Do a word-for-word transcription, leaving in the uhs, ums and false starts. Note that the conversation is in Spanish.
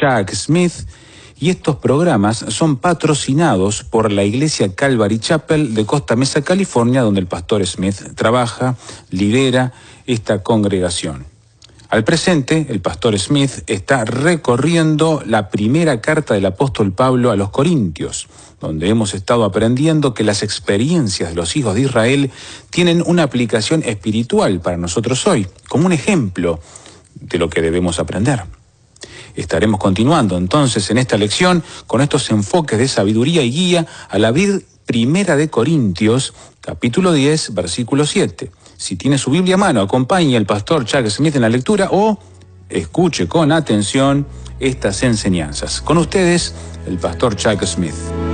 Chuck Smith y estos programas son patrocinados por la iglesia Calvary Chapel de Costa Mesa, California, donde el pastor Smith trabaja, lidera esta congregación. Al presente, el pastor Smith está recorriendo la primera carta del apóstol Pablo a los Corintios, donde hemos estado aprendiendo que las experiencias de los hijos de Israel tienen una aplicación espiritual para nosotros hoy, como un ejemplo de lo que debemos aprender. Estaremos continuando entonces en esta lección con estos enfoques de sabiduría y guía al abrir Primera de Corintios, capítulo diez, versículo siete. Si tiene su Biblia a mano, acompañe al pastor Chuck Smith en la lectura o escuche con atención estas enseñanzas. Con ustedes, el pastor Chuck Smith.